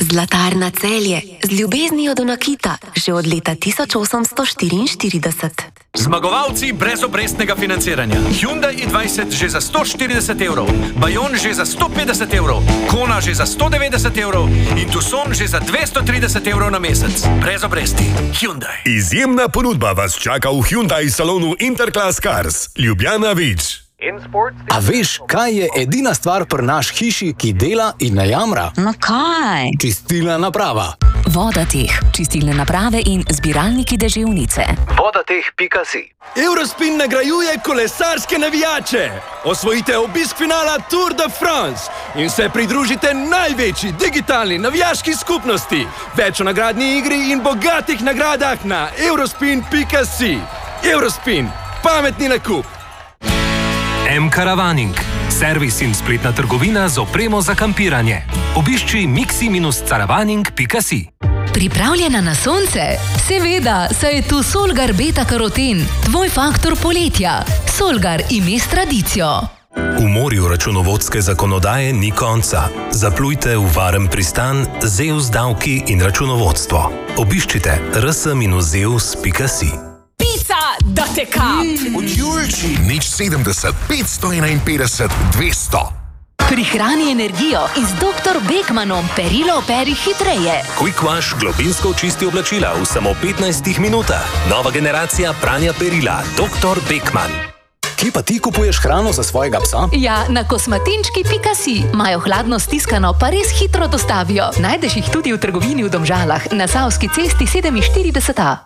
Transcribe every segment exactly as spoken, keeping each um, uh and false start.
Zlatarna Celje z ljubeznijo do nakita že od leta tisoč osemsto štiriinštirideset. Zmagovalci brezobrestnega financiranja. Hyundai i dvajset že za sto štirideset evrov, Bayon že za sto petdeset evrov, Kona že za sto devetdeset evrov in Tucson že za dvesto trideset evrov na mesec. Brez obresti. Hyundai. Izjemna ponudba vas čaka v Hyundai salonu Interclass Cars. Ljubljana Vič. A veš, kaj je edina stvar pri naš hiši, ki dela in ne jamra? No kaj? Čistilna naprava. Vodateh, čistilne naprave in zbiralniki deževnice. Vodateh pika si. Eurospin nagrajuje kolesarske navijače. Osvojite obisk finala Tour de France in se pridružite največji digitalni navijaški skupnosti. Več o nagradni igri in bogatih nagradah na eurospin pika si. Eurospin, pametni nakup. M-Caravaning, servis in spletna trgovina z opremo za kampiranje. Obišči mixi caravaning pika si. Pripravljena na sonce? Seveda, saj je tu Solgar Beta Karoten, tvoj faktor poletja. Solgar ime s tradicijo. V morju računovodske zakonodaje ni konca. Zaplujte v varen pristan Zeus davki in računovodstvo. Obiščite r s zeus pika si. Da te kap! Od Julči nič sedemdeset, petsto enainpetdeset, dvesto. Prihrani energijo in z doktor Beckmanom perilo operi hitreje. Quick Wash globinsko očisti oblačila v samo petnajstih minutah. Nova generacija pranja perila. doktor Beckman. Kje pa ti kupuješ hrano za svojega psa? Ja, na kosmatinčki pika si. Imajo hladno stiskano, pa res hitro dostavijo. Najdeš jih tudi v trgovini v Domžalah, na Savski cesti sedeminštirideset A.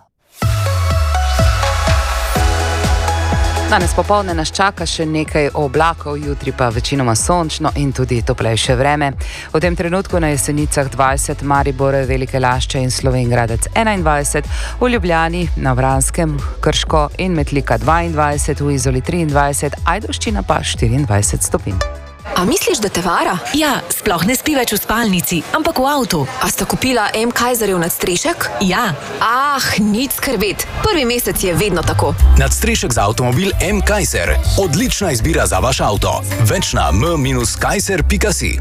Danes popoldne nas čaka še nekaj oblakov, jutri pa večinoma sončno in tudi toplejše vreme. V tem trenutku na Jesenicah dvajset, Maribor, Velike Lašče in Slovenj Gradec enaindvajset, v Ljubljani, na Vranskem, Krško in Metlika dvaindvajset, v Izoli triindvajset, Ajdovščina pa štiriindvajset stopinj. A misliš, da te vara? Ja, sploh ne spi več v spalnici, ampak v avtu. A sta kupila M. Kaiserjev nadstrešek? Ja. Ah, nič skrbet. Prvi mesec je vedno tako. Nadstrešek za avtomobil M. Kaiser. Odlična izbira za vaš avto. Več na m kaiser pika si.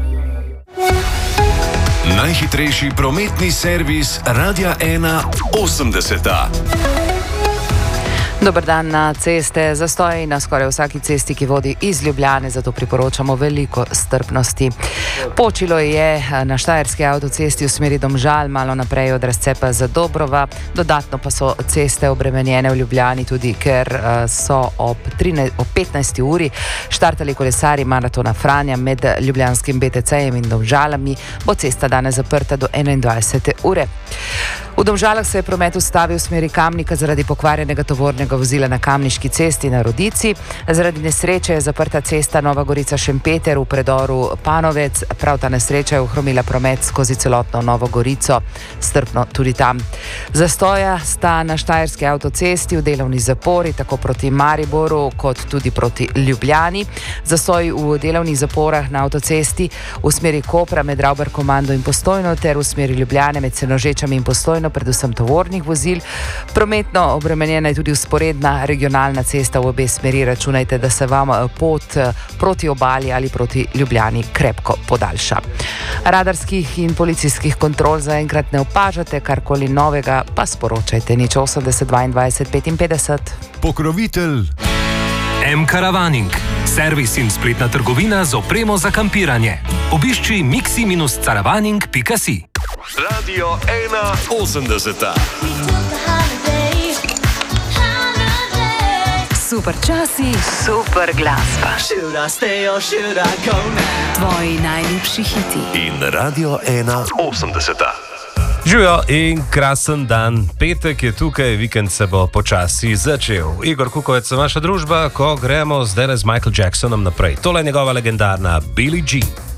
Najhitrejši prometni servis Radia ena osemdeseta. Dober dan na ceste. Zastoji na skoraj vsaki cesti, ki vodi iz Ljubljane, zato priporočamo veliko strpnosti. Počilo je na štajerski avtocesti v smeri Domžal, malo naprej od razcepa za Dobrova. Dodatno pa so ceste obremenjene v Ljubljani tudi, ker so ob, ob petnajsti uri štartali kolesari maratona Franja med ljubljanskim B T C-jem in Domžalami. Bo cesta danes zaprta do enaindvajsete ure. V Domžalah se je promet ustavil v smeri Kamnika zaradi pokvarjenega tovornega vozila na Kamniški cesti na Rodici. Zaradi nesreče je zaprta cesta Nova Gorica-Šempeter v predoru Panovec. Prav ta nesreča je ohromila promet skozi celotno Novo Gorico, strpno tudi tam. Zastoja sta na štajerski avtocesti v delovni zapori, tako proti Mariboru kot tudi proti Ljubljani. Zastoj v delovnih zaporah na avtocesti v smeri Kopra med Ravbarkomando in Postojno ter v smeri Ljubljane med Senožečami in Postojno, predvsem tovornih vozil. Prometno obremenjena je tudi vzporedna regionalna cesta v obe smeri. Računajte, da se vam pot proti obali ali proti Ljubljani krepko podaljša. Radarskih in policijskih kontrol zaenkrat ne opažate, karkoli novega pa sporočajte nič osemdeset dvaindvajset petinpetdeset. Pokrovitelj M-Caravaning, servis in spletna trgovina z opremo za kampiranje. Obišči mixi caravaning pika si. Radio ena osemdeseta. Super časi, super glasba. Tvoji najljubši hiti. In Radio ena osemdeseta. Živijo in krasen dan. Petek je tukaj, vikend se bo počasi začel. Igor Kukovec, vaša družba, ko gremo zdaj z Michael Jacksonom naprej. Tole je njegova legendarna Billie Jean.